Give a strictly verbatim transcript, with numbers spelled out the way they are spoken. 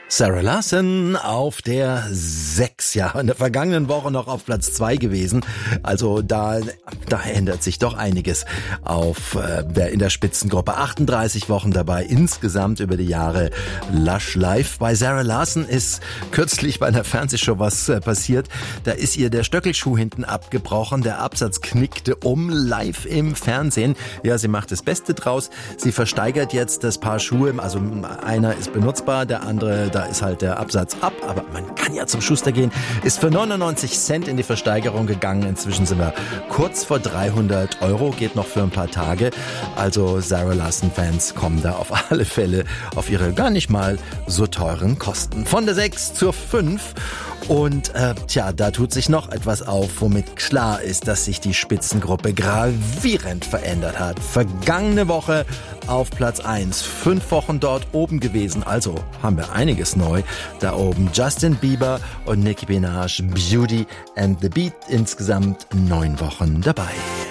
Sarah Larsson auf der sechs, ja, in der vergangenen Woche noch auf Platz zwei gewesen. Also da, da ändert sich doch einiges auf äh, der, in der Spitzengruppe. achtunddreißig Wochen dabei, insgesamt über die Jahre Lush Life. Bei Sarah Larsson ist kürzlich bei einer Fernsehshow was äh, passiert. Da ist ihr der Stöckelschuh hinten abgebrochen, der Absatz knickte um, live im Fernsehen. Ja, sie macht das Beste draus. Sie versteigert jetzt das Paar Schuhe, also einer ist benutzbar, der andere, da ist halt der Absatz ab, aber man kann ja zum Schuster gehen, ist für neunundneunzig Cent in die Versteigerung gegangen. Inzwischen sind wir kurz vor dreihundert Euro, geht noch für ein paar Tage. Also Sarah Larsson-Fans kommen da auf alle Fälle auf ihre gar nicht mal so teuren Kosten. Von der sechs zur fünf. Und äh, tja, da tut sich noch etwas auf, womit klar ist, dass sich die Spitzengruppe gravierend verändert hat. Vergangene Woche auf Platz eins, fünf Wochen dort oben gewesen, also haben wir einiges neu da oben. Justin Bieber und Nicki Minaj, Beauty and the Beat, insgesamt neun Wochen dabei.